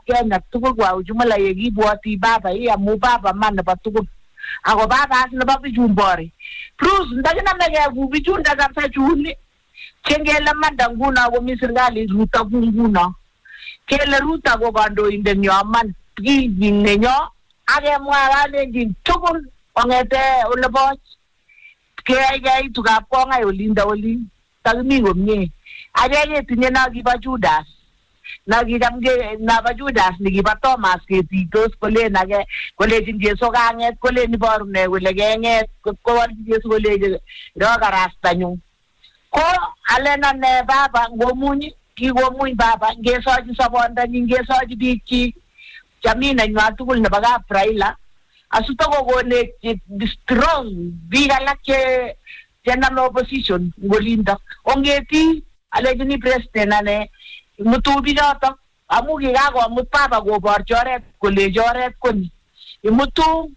Kenya tugul kwa ujumla yekibwoti baba amu baba man nebo tugul ako baba nebo bichumbori Bruce ndakinameke ku bichunda kabisa chuni chengele manda nguno komi serikali Ruto nguno kele Ruto ko kandoindet nyo man kijing nenyo akemwa kalenjin tugul kongete oleboch keyai tukab kongai olinda olin takimi komie akeke tinye nakiba Judas nakichamge naba Judas nikiba Thomas ketitos kolen ake kolejin Jesu kanget kolen iboru ne kole kenget kowal Jesu kolejin ro karastanyu ko alena ne baba ngomunyi kikomuny baba ngesochi sabondanyi ngesochi biikchi jamina nywa tugul nebo Raila asutokokone strong biik alak chename opposition ngolindo ongeti alejini president ane mutu bichoto amu kikakomut baba koborchi oret koleji oret koni imutu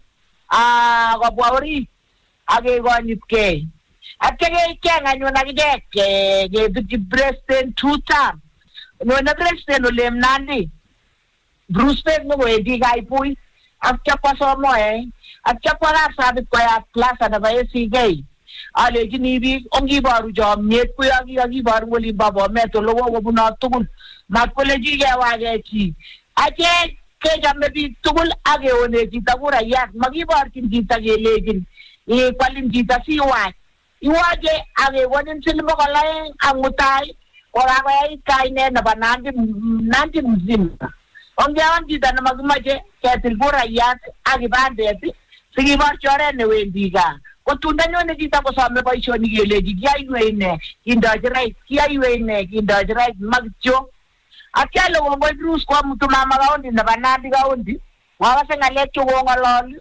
kobwa orit akekonyitgei atkekecheng anyun akichek kebirchi president 2 term none president ole Nandi Bruce Pek nokowendi Kaibui atya kwa Somoe atya kwa Kapsabet koyat klasa nebo ACK alejini biik ongiboru chomyet koyokiboru olimbo Bomet ole kokobunot tugul matkolechi kewage chi achek kechome biik tugul akeone chito kurayat makiborchin chito kelejin kwalin chito siwach iwache akekonin siling 200 ak mutai kokakoyait kainet nebo Nandi mzima ongeon chito nemakimache ketil kurayat ak kibandet sikiborchi oret newendi gaa kotunda nyone chito kosome boisionik kelechi kiyaiwei ne kindochi right kiyaiwei ne kindochi right makityo akyale kongoi Bruce kwa mtu mama kaunti nebo Nandi kaunti wakase ngalek chekongololi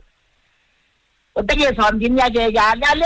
otekesomchini acheke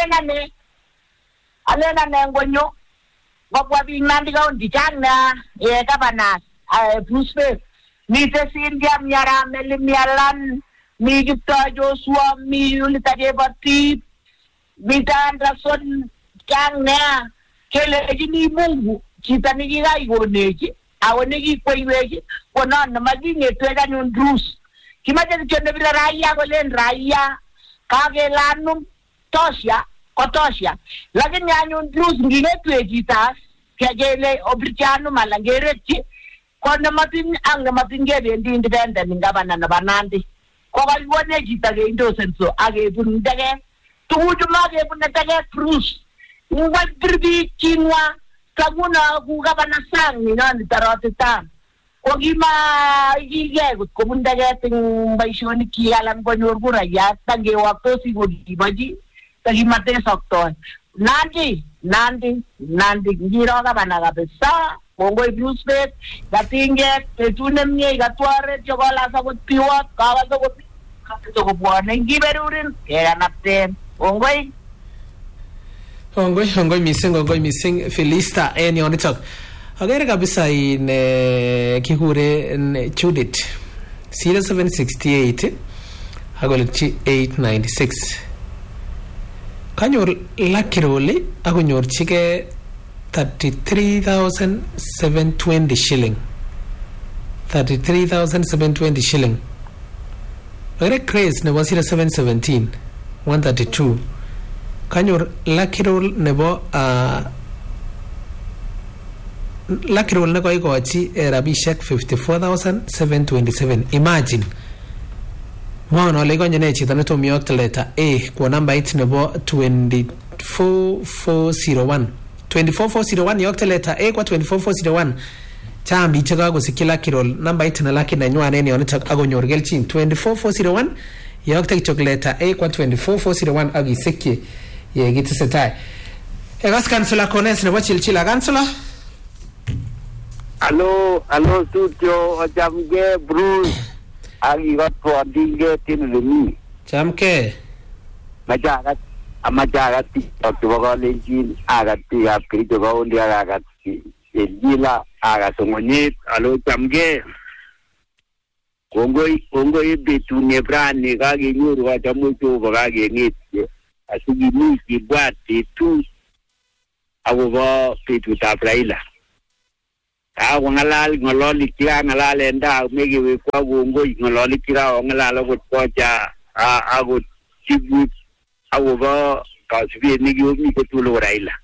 alena ne ngonyo ngobwa biik Nandi kaunti chang na governors Bruce Pek mite Cynthia Miarameli Mialan mi Kiptoo Joshua mi Yulita Chebotip mite Anderson chang nea kelejini Mungu chito nikikaikonech ako nekikweiwech konon nemakingetwech anyun Bruce kimache kityo nebire raia kolen raia kakelanum tosya kotosya lakini anyun Bruce ngingetwech chitas kekele obirchanum ala ngerekchi ko nematin kebendi independent ngabana nebo Nandi kokakiwone chito keindosen so akebun teket tuguchu makebune teket Bruce ngwabir biik chinwa kakuna ku gabana sang ninoni tarotitan kokimagilgei kot kobun teket eng boisionik chi alan konyor kurayat tangewaktosi kokibochi takimatesoktoi Nandi ngiro gabana kabisa kongoi Bruce Pek katinget betut nemie katwaret chokolas akot piwot kawas akot kobwane ngiberurin kekanapten Ongoi missing Felista en yonitok. Agere kabisa in kikure Judith 0768 agolchi 896. Kanyor lakiroli akonyorchige 33,720 shilling. 33,720 shilling. Agere Grace nebo 0717 132. Kanyor lucky roll nebo lucky roll neko ikochi rabishek 54,727. Imagine Mwana ole konye ne chito netom yokte letter A kwa nambait nebo 24401 24401 yokte letter A kwa 24401 chambi cheka kosikyi lucky roll nambait na lucky na nywane en yonitok akonyor kelchin 24401 yokte kichok letter A kwa 24401 akisikyi ye gitesetai egas kansula Kones nebo Chilchila kansula Hello studio ajamge Bruce agi got for dinge tinulimi chamke amajaga tiktok bogolenjin agati apkrijo gaundi agati ejila agasongonyet alo chamge kongoi betune brani kagenyoru achamucho bogagengit asigimi kibwat tu agobo betutab Raila ngalal ngololi kira ngalal enda megiwe kwa gongoi ngololi kira ngalal agot koja agot sibut agoba kasbi nigi mi ko tulo raila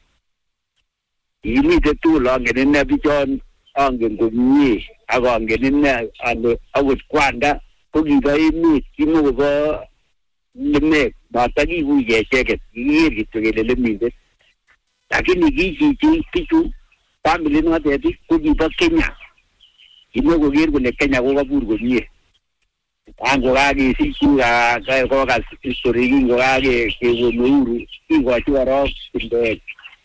ini te tulo ngene na bijon angen ko ni ago ngene na agot kwanda ko gibai mi kimo go lemme batagi huye cheke yiri tugele minde lakini kitu family no ati kujiba Kenya imo go gir gole Kenya go gabur go nie ango gagi sikura ko ga history ngo gagi ke go nuru igo chuaro inde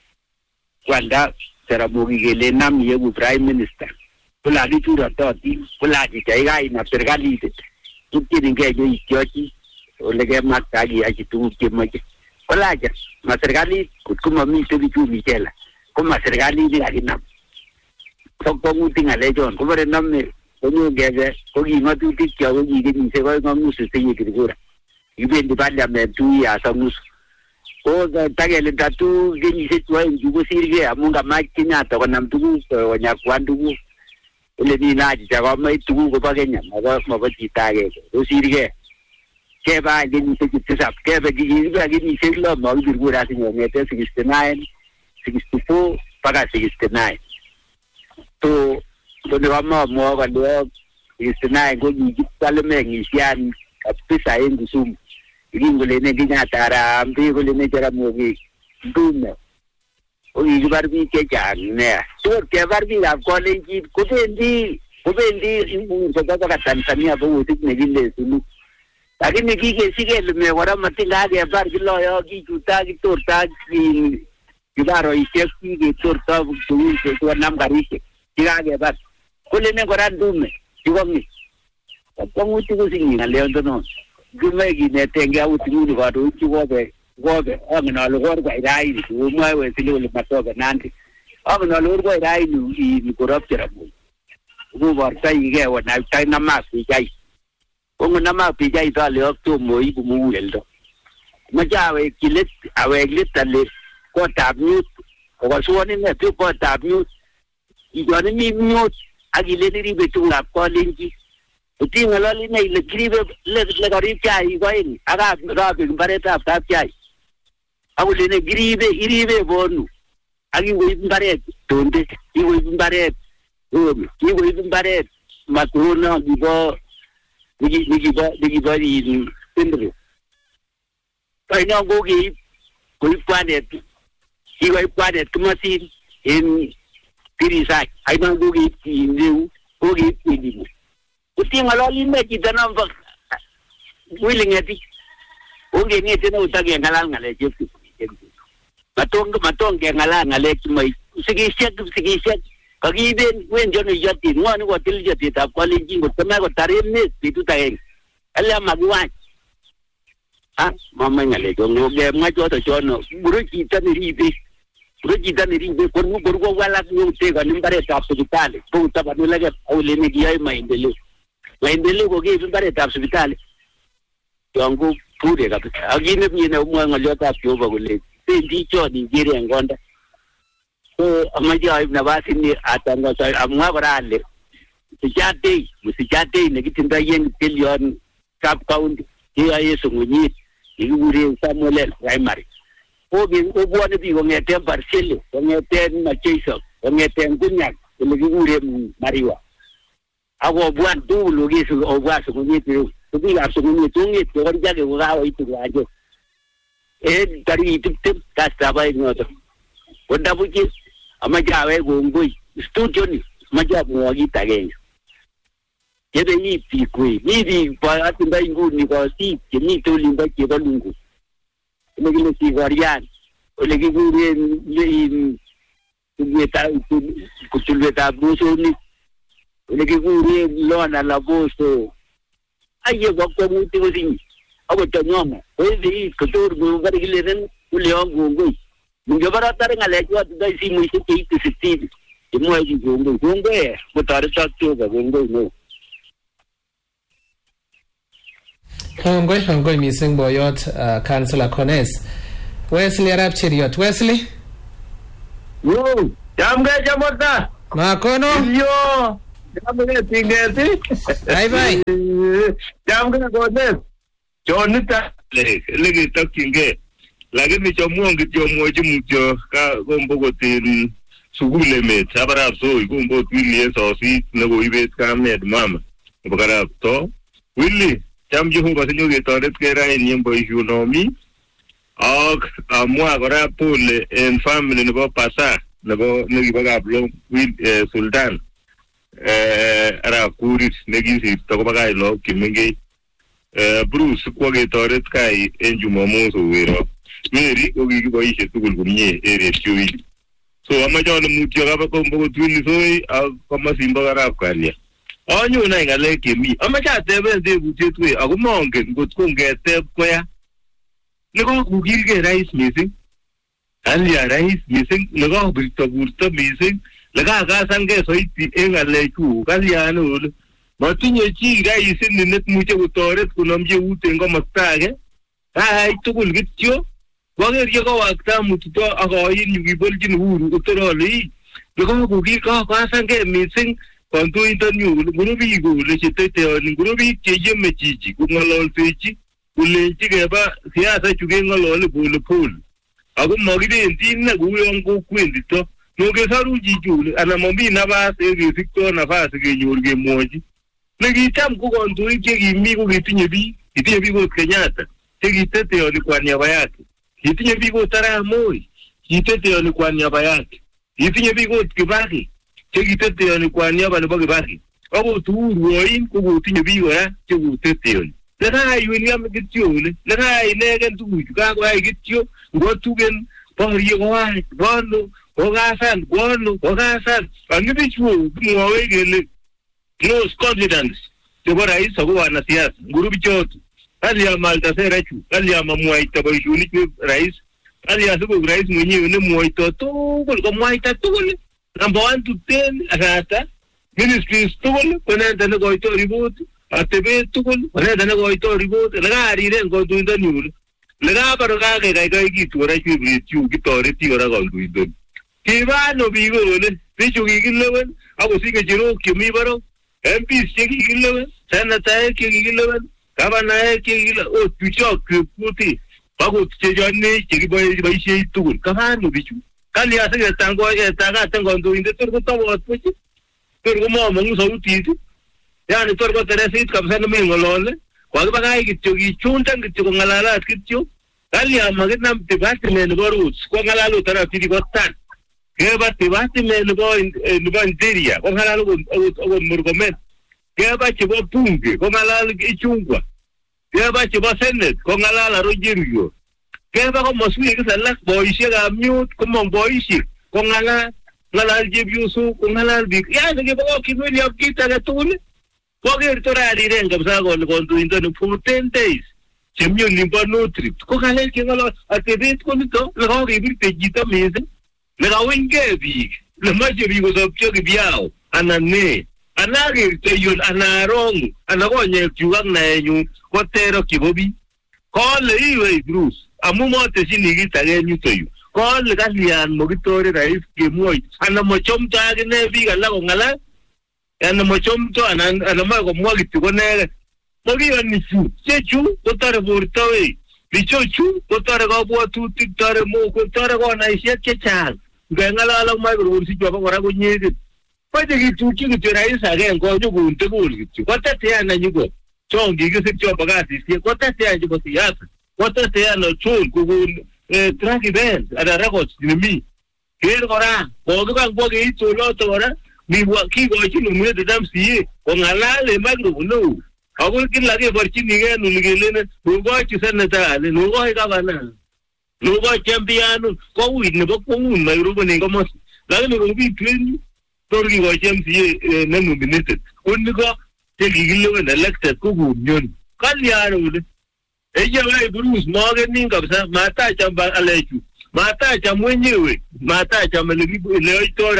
kwanda serabogi gele nam yegu prime minister kula di tura toti kula di jaiga ina serikali tukiri ngeje ikyochi olege matagi ajitu kemaje kula ja maserikali kutuma mito bitu michela kuma serikali ni aginam sokko mutinga lejon kubare namme konyo gege kogi ngatu tikya kogi gini se ko ngamusu se yikirigura ibendi banda metu ya samus ko ga tagele datu gini se tuwa njugo sirge amunga makinya to namtugu wanya kwandugu ile ni naji jago mai tugu ko bagenya mago jitage ko sirge ke ba gini se kitsa ke ba gini se lo mo birgura sinyo ngete 69 64 mpaka 69 to ni kama mwa ndio 69 go jipalme ngisian kabisa yengu sumu ingole ne ginya tara mbi gole ne jara mogi dume o yibarbi ke janne to ke barbi la college kubendi ko daga Tanzania bo utik ne gille sunu lakini kike sigel me wara matinga ge bar gilo yo ki juta ki torta ki Gibaro ikeki ke torta buku ke nam garike tigage bat kule ne goran dume tigomi tapongu tigo singa leondo no dume gi ne tenga utimu ni wadu tigobe amna logor ga irai ni umwe we silo le matoga nanti amna logor ga irai ni koraptera mu ubu varta ige wana tai nama pijai ongo nama pijai ta le okto moi bumu weldo majawe kilet awe glitale ko tabnyut ko suoni ne tu ko tabnyut igone mi myut agile ni ribe tu la ko lingi uti ngalali ne le gribe le gari chai goin aga rabe bareta ta chai awule ne gribe iribe bonu agi wo bare tonde iwo bare iwo bare makrona gibo ni tindre kai no gogi ko planet iwa planet tumasin in pirisai ai no gogi ni gogi ni uti ngalali me kitana willing ati oge ni tena utage ngalal ngale jefu matong ngalal ngale kimai sigisek kagiben wen jono yati ngwani ko til jati ta college ko tama ko tarim ne pitu taeng ala magwan mama ngale ko ngoge majo to jono buru kita ni ribe ko wala ni te ga nimbare ta hospitale ko ta ba lage awle ni giai maindele ko ge nimbare ta hospitale yangu pure kabisa agine mnyene umwanga lyota pyoba kule sendi cho Nigeria ngonda so amaja ibn basi ni atanga sa amwa barale musijate ne kitinda yen billion cap count ya yeso ngunyi igure Samuel primary obi obone bi ngete parcelle ngete macheso ngete ngunya ile igure mariwa ago buan du logisu obwaso ngunyi tubi asunguni tungi torja ke gawa itu aja dari itu kasta ngoto wanda buki amaja we gongoi studio ni maja muagi tage yebe ni pikui ni di pa atinda inguni ko si ni to limba ke balungu ni si varian ole ki gure ni tueta kutuleta buso ni ole ki gure lona la boso aye waktu muti using awak tanya ini ketur guru gileren uliang guru mungkin tar ngalek buat dari si muisi itu seti semua itu guru betar satu guru no Hongoi missing boyot Councillor Kones Wesley Arab Cheriot Wesley yo jamga jamota Makono. Yo. Jambe tingeti. Bye. Jambe kones. Jonita lege takinge. Lakini chomuongi chomoji mutyo ka gombo tin sugule met abara so gombo twili sosi nego ibet kamet mama. Bakara to Willy cham Jehova sinyo getoret kera enyembo ikonomi ak amwa kora pole en family nebo pasa nebo nekibagap long Sultan ara kurit nekisirto kobakai lok kimengech Bruce kwa getoret kai en Jumamos Owero Mary kokikiboishe tugul komie eretyo hili so amachone mutyo kaba kombo twili soi ak komasimbo karab kalia anyo na ngale kemi amache ateben tebutiet we ako mongen ngot ko ngeteb koya neko kukilge rais missing alia rais missing neko burto missing leka kasange soiti en ngalechu kaliano matinye chi rais ni net muche kotoret konomje uten komastake ai tugul kityo wager yego wakta mutito akoyin yukiboljin huru utoroli neko kukil kasange missing kontuinton yu ngurubi kole cheteteoni ngurubi cheyeme chichi kungololsechi kulenchi keba siasa chuke ngolole pole ako makibendi ine kuyon kokwendito nokesaru chichule ana momi nafas kesikto nafas kenyor kemwochi nekicham ko kontuik chekimi ko kitinye biik ot Kenyatta chekiteteoni kwa niaba yake kitinye biik ot Arap Moi kiteteoni kwa niaba yake kitinye biik ot Kibaki chekiteteoni kwa niaba nebo Kibaki akot Uhuru oin ko kotinye biik kora chekiteteoni lekai William kityo lekai inegen tuguchu kakoyai kityo ngotugen borye kowach bono kokasan angibichu kimwowe kele no confidence chebo rais ako wanasiasa ngurubichoto aliamalta serachu aliamamwaita boishonik rais aliasiko rais mwenyewe nemwoito tugul komwaita tugul number 1 to 10 arata ministries tugul konenda nekoito report atebe tugul konenda nekoito report lekariren kontuindon yule lekabaro kakekaikai kitu kora chwebetyu kitoreti kora kontuindon kibano biik kole bichu kikilewen akosinye cherok chemi barok MPs chekikilewen senataek chekikilewen gavanaek chekikilewen ot bichok kekuti bakot chechonech chekiboisie tugul kabano bichu kaliase ketangatan kontuindet tor kotobot buch tor komomong'u sautit yani tor koteresit kabisa nemeng'olole kokibakach kityo kichundan kityo kong'alalat kityo kalian makinam department nebo roads kong'alal ot arap Tiri kotan keba department nebo interior kong'alal okot Murkomen keba chebo bunge kong'alal Ichungwa keba chebo senate kong'alal Arojeruyo keba komoswek alak boisiekab mute komong boisiek kong'alal chepyosok kong'alal biik yani kebokokyin William kit age tugul koker torariren kabisa kole kontuindoni for 10 days chemi olimbo North Rift ko ng'alek cheng'olol atebet konito lekokebirte chito missing lekawinygei biik lemoche biik kosobcho Kibiao anan ne anakerto yon anarong'u ana konyekchuk ak naenyun koterok chebo biik kole iwei Bruce amu moteshini kit age en yuto yu kole kalian mokitore rais kemwoi ana mochomto akine biik alak kong'alal ana mochomto ana moe komwa kityo konege mokiyoni chechu kotore borto wei bichochu kotore kabwatutik tore moko tore konaisiek chechang ngeng'alal ak microphone sichwa kora konyekit moche kitukyi kityo rais agenge konyokoun tugul kityo kotetean anyuko chon kikisik chobo kasisiek kotetean chebo siasa kotetean ochon kokon track event ana records nemi ker kora kokibang kwa keit oloto kora kikochin umuetet MCA kong'alal en microphone neo ako kila keborchinigei nuli kelene nokochi senator nokochi governor nokochi champion koui nebo kwoun Nairobi ning komos lakini kobitu en yu tor kikochi MCA nenominated koniko chekikilewen elected ko kumyoni kalyan ole ejewei Bruce mokenin kabisa matacham alechu matacham mwenyewe matacham leoito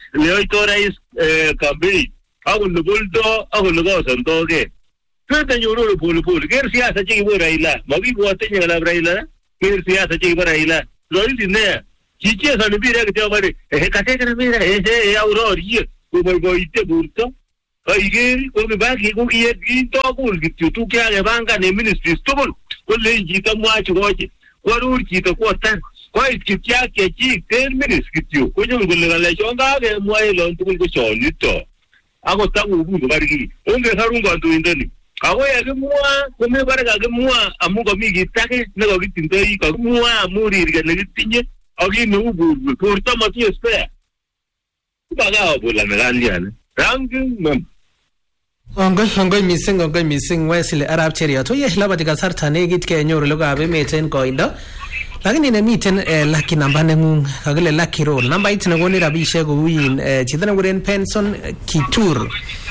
rais campaign ako leboldo ako lekosondogei twende nyororo pole ker siasa chekibo Raila makibwote ngalab Raila ker siasa chekibo Raila loisi ne kichezoni mpira kityo bare kasete mpira aurorie koboiboite burto aigeri kokibaki kokiyetokul kityo tukyake bangan en ministries tugul kolen chito mwachi koche kwarur chito kwotan koit kityak chechik 10 minutes kityo konyor kole ngalechon kakemwae lon tugul ko chonito akot takobur bariki onge sarun kandoindoni ako yakimwa komebare kakimwa amu komi kit age nekakitindoi kakimwa amu rirge nekitinye aki neu borwek borto matinye spare bagabola nekaliane ranking mem Ongoi missing Wesley Arap Cheriot. Oye labati kasarta nekit kenyoru lugab emet en koindo. Lakini nemiten lucky number nengung kakile lucky roll. Nambait nekoni rabishek kouin chito nekuren Penson Kitur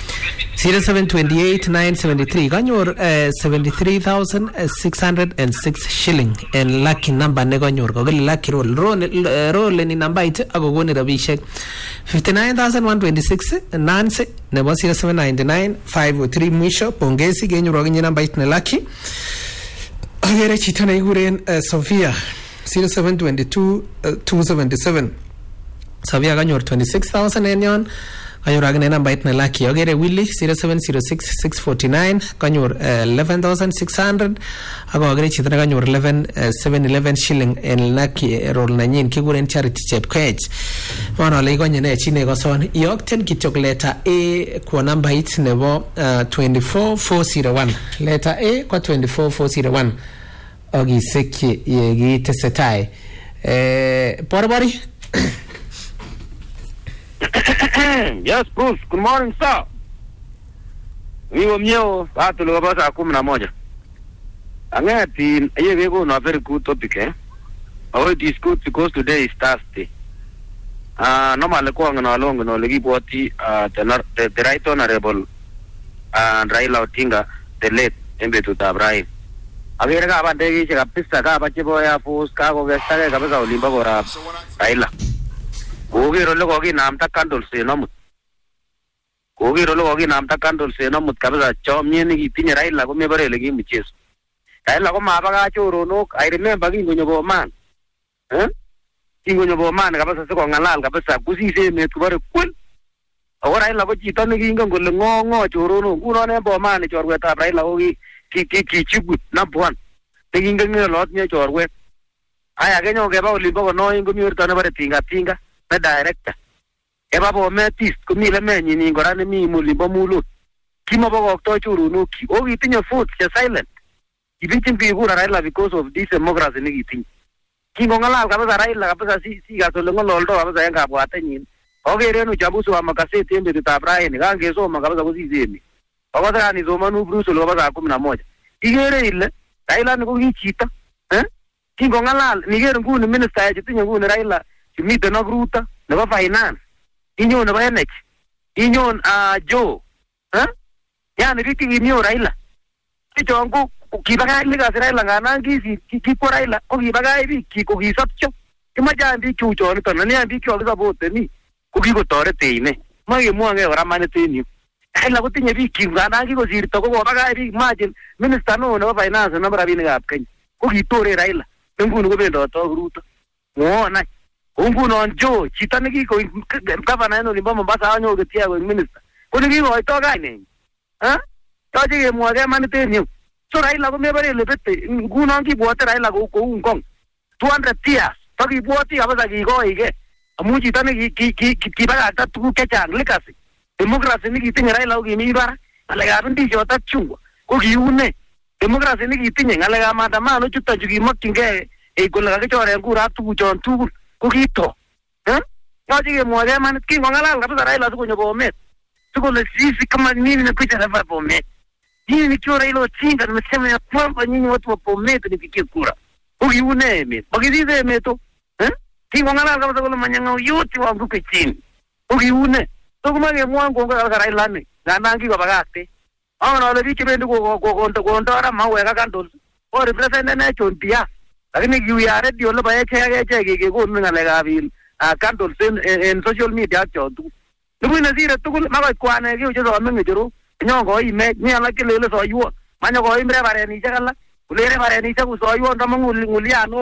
0728973 kanyor 73,606 shilling en lucky number nekanyor kakile lucky roll. Roll ni nambait akokoni rabishek 59,126 Nancy nebo 0799 503 mwisho. Pongezi kenyoru akinye nambait ne lucky. Agere chito nekikuren Sofia 0722 Sofia kanyor 26,000 en yon. Kanyor akine nambait ne lucky. Agere Willy 0706 kanyor 11,600. Ako agere chito kanyor 711 shilling en lucky roll nanyin kikuren Charity Chepkoech. Mwana ole ikonye ne chine koson iyokten kityok letter A kwa nambait nebo 24401. Letter A kwa 24401. Ogiseki yegitesetai Borbori. Yes, Bruce. Good morning, sir. Wiwo mnyeo watu lwa basa 11. Angati ayego no very good topic it is good because today is Thursday. Normally ko ngana long no legi boti the right honorable Raila Odinga the late Mbetu Tabrai. Agere ka bande ki kapisa ka bache boya force ka ko gesta ka basa olimba bora Raila. Kogiro lo kogi namta candles enamut. Kogiro lo kogi namta candles enamut kabisa chomye ni kitinye Raila ko mebare legi mchezo. Raila ko mabaga choronok I remember kingonyo boman. Kingonyo boman kabisa siko ngalal kabisa kusise met kubare kul. Ako Raila ko chito ni kingon kole ngo choronok kuno ne boman chorwetab Raila ko ki chibut number 1. Tekingon ngelot nye chorwet. Aya kenyo keba olimbo ko no ingo miurto ne bare tinga na director. Eba bo metis ko mi le menyi ni ngora ne mi mulimbo mulut. Kimo bo ko choronok ki. O kitinye foot che silent. Ibichin bigura Raila because of this democracy ni kitinye. Kingo ngalal kabisa Raila kabisa si gasolo ngololdo kabisa yenga bwatenyin. Ogere no chabusu wa makaseti Mbetu Tabrai ni kangesoma kabisa kusizemi. Okoza ni zomanu Bruce lo kabisa 11. Igere ile Raila ni ko kichita. Kingo ngalal nigere nguni minister ya chitinye nguni Raila chimite na Ruto nebo finance. Inyo nebo energy. Inyo Joe. Yani riti inyo Raila. Kichongo kibagai liga Raila ngana kiko Raila ko kibagai bi kiko kisapcho kimaja ndi chucho nito nani ndi kyo kisabote ni ko kiko torete ine mage muange ora manete ni Raila ko tinye bi kingana kiko sirto ko bagai bi imagine minister no finance no rabini gap Kenya ko kitore Raila ngunu ko bendo to Ruto ngona unguno njo chitane kiko governor no limbo Mombasa anyo getia ko minister ko ni kiko to gaine taje ke muage manete ni so Raila ko mebare lebete nguno kibwote Raila ko ungong 200 years pakibwoti abasa kikoike amu chito ne kibakakta tuguk chechang legacy democracy ni kitinye Raila ko kimi bara ngalekab ndishot ak chungwa ko kiune democracy ni kitinye ngalekab maandamano chuto chu kimokyingei kole kakichoren kura tuguchon tugul ko kito yache kemwoge manit kingongalal kabisa Raila sikonyo Bomet sikole sisi kama nini nakuja hapa Bomet. Hii ni chora ilo chinga nimesema ya kwamba nyinyi watu wa Bomet nipigie kura. Ukiune eme. Bakizize eme to. Kingongalal kabisa kule manyanga yote wanguke chini. Ukiune. So kumage mwangu ngala Raila ni. Nganangi kwa bagate. Ana wale bichi bendi kuondora mawe kakandol. O represent na chondia. Lakini kiuya radio lo baye chege ko ngale gabil. Candles in social media chotu. Nubuna zira tukul makoy kwane ki uchezo wamengi juru. Nyongo ime nyala kilele so yuo. Manyo ko imre bare ni chakala. Ulere bare ni chaku so yuo ndamangu nguliano.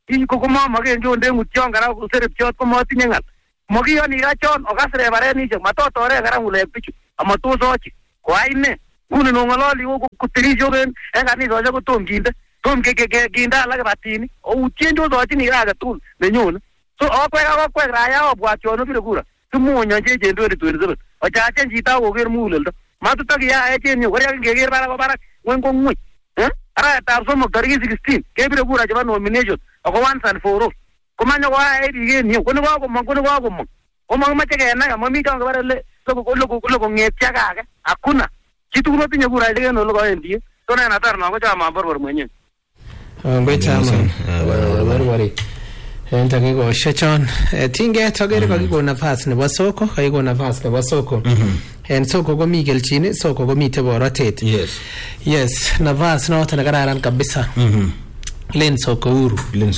Kokoma magen jonde mutyon kara userep chot ko motinye ngal. Mogiyoni ga chon ogasre bareni je matotore kara ngule pichu. Amatozochi. Kwa ine uni nongololi ko kutirijo ben engani zoja ko tomginde. Tomge ginda la batini. O uchenjo zochi ni ga tul nenyona. So okwe raya obwachono birekura. Tumunyo je ndo 27. Ochache njita oger muleldo. Matutak ya echen yo kaya ngeger bara wengo ngui. Ara tapsomo tariki 16 kebire kura jaba nomination ako once and for all. Kumanya kwa edi ni kono kwa mo. Oma mache na mami ka bara le logo ngetya ka hakuna. Kitu kuno tinye kura ile no logo endi. Tona na tarno ko chama bor mwenye. Ngwe chama. Bari. Enta kiko shachon tinge tagere ko nafas nebo soko ko nafas nebo soko en soko ko mi kelchine soko ko mite borotet yes nafas no tana kararan kabisa len soko uru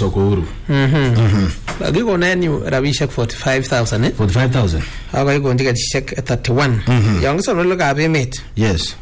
kiko nani rabishek 45,000 45,000 ako iko ndika shek 31 yang so no ka bemet yes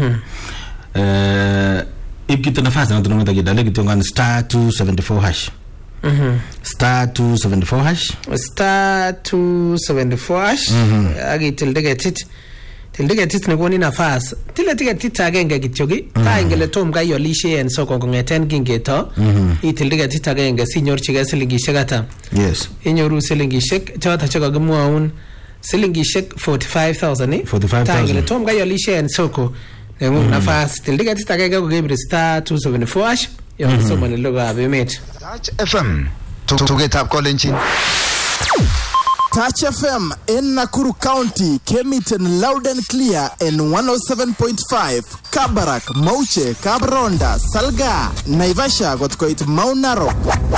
ikita nafas na tunameta kidale kitonga star 274 hash star 274 hash star 274 hash agi tildegetit ne koni nafas tildegetit agenge kityoki ta ingele tom ga yolishe en soko kongeten kingeto itildegetit agenge sinyorchige silingishek ata yes inyoru silingishek chota chekakimwaun silingishek 45,000 ta ingele tom ga yolishe en soko nengu nafas tildegetit agenge ko gebre star 274 hash yo somo ne logo abemet Touch FM tugetap kolenjin Touch FM in Nakuru County came it in loud and clear in 107.5 Kabarak, Mauche, Kabronda, Salga, Naivasha got quite Mount Narok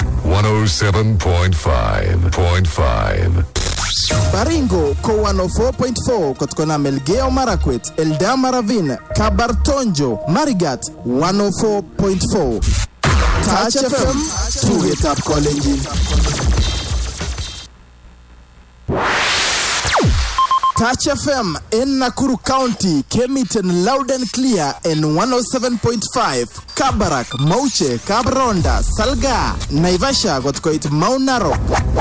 107.5.5 Baringo ko 104.4 kotkona Melgeo Marakwet, Eldama Ravine, Kabartonjo, Marigat 104.4 Touch FM tugetap kolenjin Touch FM in Nakuru County came it in loud and clear in 107.5 Kabarak, Mauche, Kabronda, Salga, Naivasha got quite Mount Narok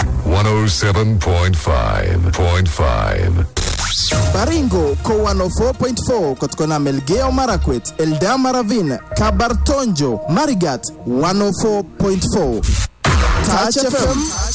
107.5.5 Baringo ko 104.4 kotkona Melgeo Marakwet, Eldama Ravine, Kabartonjo, Marigat 104.4 Touch FM